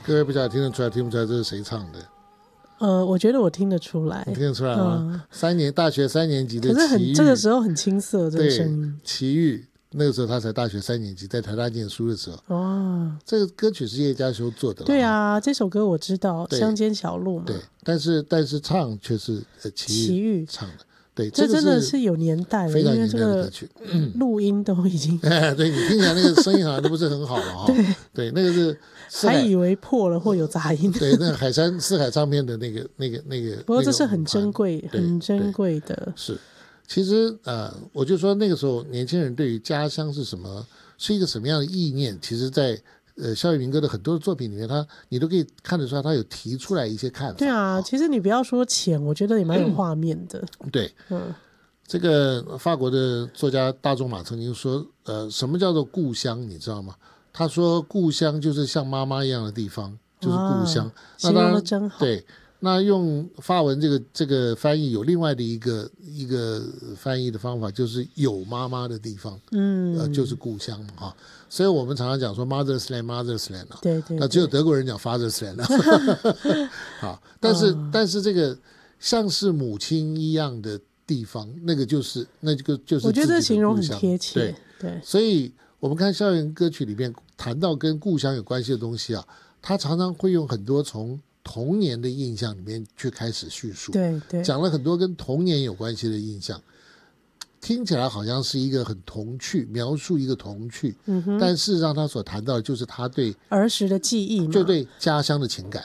各位不晓得听得出来听不出来这是谁唱的？ 我觉得我听得出来。 你听得出来吗？大学3年级的可是齐豫， 这个时候很青涩，这个声音。 齐豫那个时候他才大学3年级，在台大念书的时候。哦，这个歌曲是叶嘉修做的。 对啊，这首歌我知道，《乡间小路》嘛。 对，但是唱却是齐豫唱的。对， 这真的是有年代了， 非常年代的歌曲，录音都已经对，你听起来那个声音好像都不是很好了哈。对，那个是还以为破了或有杂音。 对，那个四海唱片的那个。 不过这是很珍贵、很珍贵的。 是，其实我就说那个时候年轻人对于家乡是什么，是一个什么样的意念，其实在萧逸民歌的很多的作品里面，你都可以看得出来，他有提出来一些看法。 对啊，其实你不要说浅，我觉得也蛮有画面的。 对，这个法国的作家大仲马曾经说，什么叫做故乡？你知道吗？他说，故乡就是像妈妈一样的地方，就是故乡。 形容得真好。 对，那用法文这个翻译有另外的一个翻译的方法，就是有妈妈的地方，就是故乡嘛。所以我们常常讲说 mother's land 啊， 对， 那只有德国人讲 father's land 好，但是这个像是母亲一样的地方，那个就是我觉得这形容很贴切。 对，所以我们看校园歌曲里面谈到跟故乡有关系的东西啊，他常常会用很多从童年的印象里面去开始叙述， 对， 讲了很多跟童年有关系的印象。听起来好像是一个很童趣，描述一个童趣，但事实上他所谈到的就是他对儿时的记忆嘛， 就对家乡的情感。